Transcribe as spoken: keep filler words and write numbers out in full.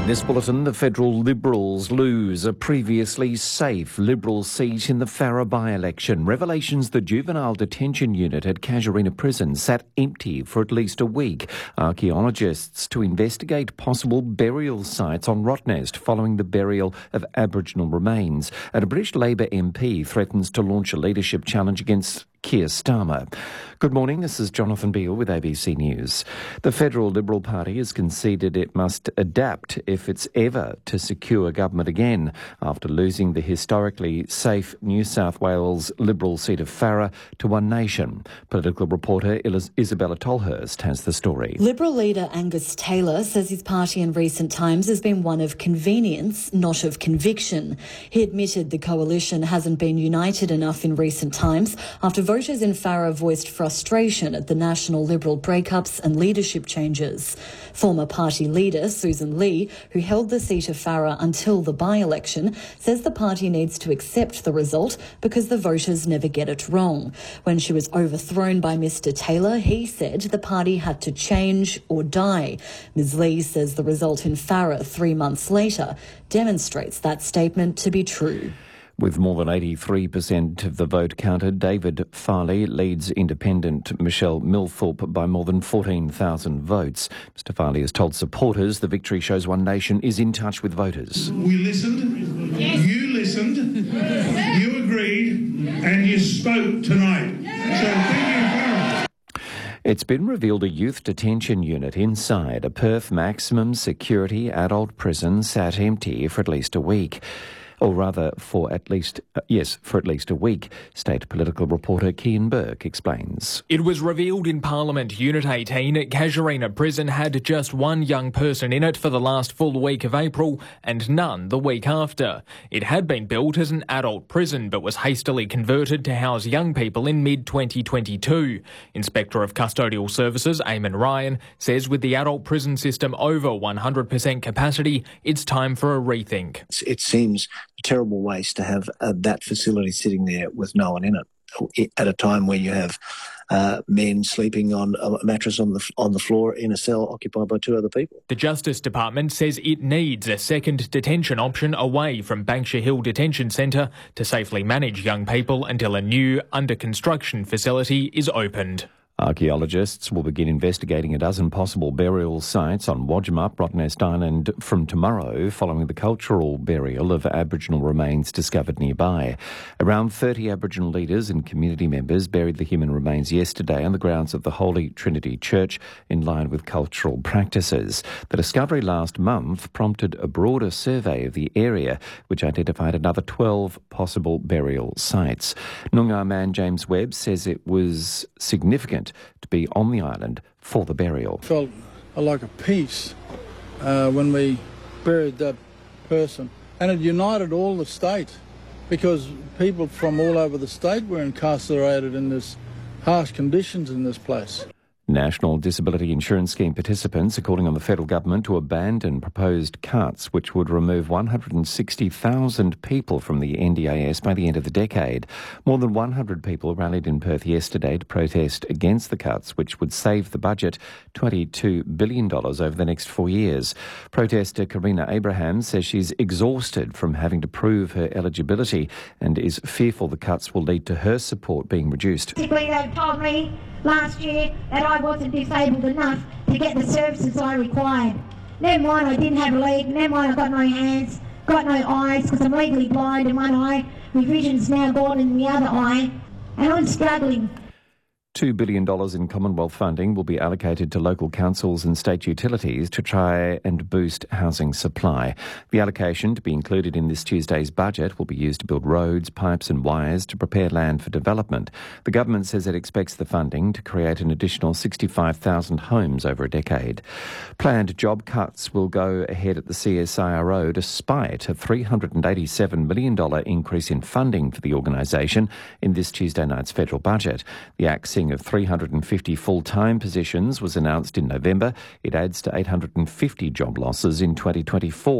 this bulletin, the federal Liberals lose a previously safe Liberal seat in the Farrer by-election. Revelations the juvenile detention unit at Casuarina Prison sat empty for at least a week. Archaeologists to investigate possible burial sites on Rottnest following the burial of Aboriginal remains. And a British Labor M P threatens to launch a leadership challenge against Keir Starmer. Good morning, this is Jonathan Beale with A B C News. The Federal Liberal Party has conceded it must adapt if it's ever to secure government again after losing the historically safe New South Wales Liberal seat of Farrer to One Nation. Political reporter Isabella Tolhurst has the story. Liberal leader Angus Taylor says his party in recent times has been one of convenience, not of conviction. He admitted the coalition hasn't been united enough in recent times after voters in Farrer voiced frustration at the National Liberal breakups and leadership changes. Former party leader Susan Lee, who held the seat of Farrer until the by-election, says the party needs to accept the result because the voters never get it wrong. When she was overthrown by Mr Taylor, he said the party had to change or die. Ms Lee says the result in Farrer three months later demonstrates that statement to be true. With more than eighty-three percent of the vote counted, David Farley leads independent Michelle Milthorpe by more than fourteen thousand votes. Mr Farley has told supporters the victory shows One Nation is in touch with voters. We listened, yes. You listened, you agreed, and you spoke tonight. So thank you, Farrell. It's been revealed a youth detention unit inside a Perth maximum security adult prison sat empty for at least a week. Or rather, for at least, uh, yes, for at least a week. State political reporter Kean Burke explains. It was revealed in Parliament Unit eighteen at Casuarina Prison had just one young person in it for the last full week of April and none the week after. It had been built as an adult prison but was hastily converted to house young people in mid twenty twenty-two. Inspector of Custodial Services Eamon Ryan says with the adult prison system over one hundred percent capacity, it's time for a rethink. It seems a terrible waste to have uh, that facility sitting there with no one in it at a time where you have uh, men sleeping on a mattress on the on the floor in a cell occupied by two other people. The Justice Department says it needs a second detention option away from Banksia Hill Detention Centre to safely manage young people until a new under-construction facility is opened. Archaeologists will begin investigating a dozen possible burial sites on Wodgmup, Rottnest Island from tomorrow following the cultural burial of Aboriginal remains discovered nearby. Around thirty Aboriginal leaders and community members buried the human remains yesterday on the grounds of the Holy Trinity Church in line with cultural practices. The discovery last month prompted a broader survey of the area which identified another twelve possible burial sites. Noongar man James Webb says it was significant to be on the island for the burial. Felt like a peace uh, when we buried that person, and it united all the state because people from all over the state were incarcerated in this harsh conditions in this place. National Disability Insurance Scheme participants are calling on the federal government to abandon proposed cuts which would remove one hundred sixty thousand people from the N D I S by the end of the decade. More than one hundred people rallied in Perth yesterday to protest against the cuts which would save the budget twenty-two billion dollars over the next four years. Protester Karina Abraham says she's exhausted from having to prove her eligibility and is fearful the cuts will lead to her support being reduced. Basically, they've told me last year that I wasn't disabled enough to get the services I required. Never mind I didn't have a leg, never mind I got no hands, got no eyes because I'm legally blind in one eye, my vision's now gone in the other eye, and I'm struggling. two billion dollars in Commonwealth funding will be allocated to local councils and state utilities to try and boost housing supply. The allocation, to be included in this Tuesday's budget, will be used to build roads, pipes and wires to prepare land for development. The government says it expects the funding to create an additional sixty-five thousand homes over a decade. Planned job cuts will go ahead at the C S I R O despite a three hundred eighty-seven million dollars increase in funding for the organisation in this Tuesday night's federal budget. The axing of three hundred fifty full-time positions was announced in November. It adds to eight hundred fifty job losses in twenty twenty-four.